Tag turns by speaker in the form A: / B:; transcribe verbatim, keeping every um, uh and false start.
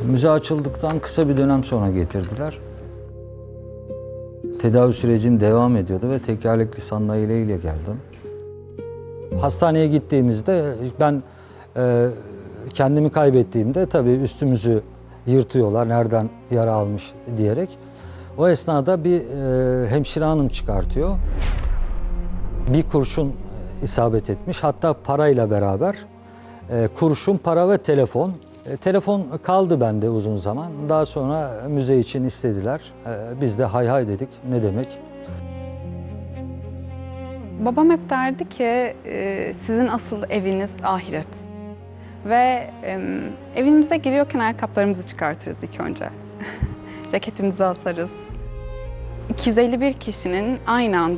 A: Müze açıldıktan kısa bir dönem sonra getirdiler. Tedavi sürecim devam ediyordu ve tekerlekli sandalyeyle geldim. Hastaneye gittiğimizde ben e, kendimi kaybettiğimde tabii üstümüzü yırtıyorlar, nereden yara almış diyerek. O esnada bir e, hemşire hanım çıkartıyor. Bir kurşun isabet etmiş, hatta parayla beraber. E, kurşun, para ve telefon. E, telefon kaldı bende uzun zaman. Daha sonra müze için istediler. E, biz de hay hay dedik, ne demek.
B: Babam hep derdi ki e, sizin asıl eviniz ahiret. Ve e, evimize giriyorken ayakkabılarımızı çıkartırız ilk önce. Ceketimizi asarız. iki yüz elli bir kişinin aynı anda